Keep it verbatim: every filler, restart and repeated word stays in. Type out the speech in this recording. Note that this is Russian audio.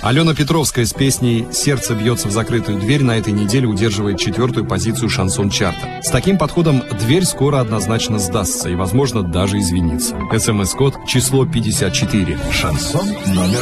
Алена Петровская с песней «Сердце бьется в закрытую дверь» на этой неделе удерживает четвертую позицию шансон-чарта. С таким подходом дверь скоро однозначно сдастся и, возможно, даже извинится. СМС-код число пятьдесят четыре. Шансон номер